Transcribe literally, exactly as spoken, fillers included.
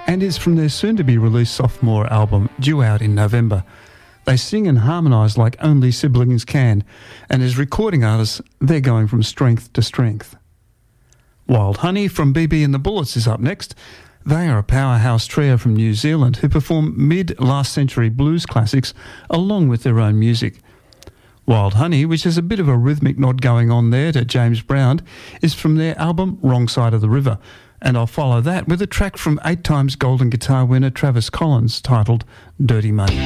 and is from their soon-to-be-released sophomore album, due out in November. They sing and harmonise like only siblings can, and as recording artists, they're going from strength to strength. Wild Honey from B B and the Bullets is up next. They are a powerhouse trio from New Zealand who perform mid-last century blues classics along with their own music. Wild Honey, which has a bit of a rhythmic nod going on there to James Brown, is from their album Wrong Side of the River, and I'll follow that with a track from eight times Golden Guitar winner Travis Collins titled Dirty Money.